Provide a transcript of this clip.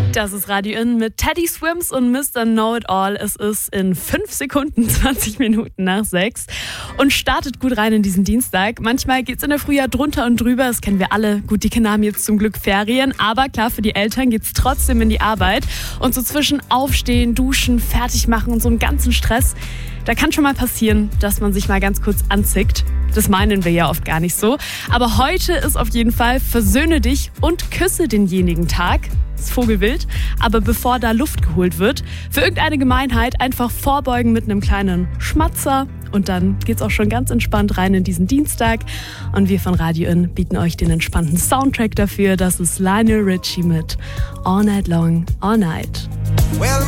Das ist Radio In mit Teddy Swims und Mr. Know-It-All. Es ist in 5 Sekunden 20 Minuten nach 6 und startet gut rein in diesen Dienstag. Manchmal geht es in der Früh ja drunter und drüber, das kennen wir alle. Gut, die Kinder haben jetzt zum Glück Ferien, aber klar, für die Eltern geht es trotzdem in die Arbeit. Und so zwischen Aufstehen, Duschen, fertig machen und so einem ganzen Stress, da kann schon mal passieren, dass man sich mal ganz kurz anzickt. Das meinen wir ja oft gar nicht so. Aber heute ist auf jeden Fall Versöhne dich und küsse denjenigen Tag. Das ist Vogelwild. Aber bevor da Luft geholt wird, für irgendeine Gemeinheit einfach vorbeugen mit einem kleinen Schmatzer. Und dann geht's auch schon ganz entspannt rein in diesen Dienstag. Und wir von Radio In bieten euch den entspannten Soundtrack dafür. Das ist Lionel Richie mit All Night Long, All Night. Well,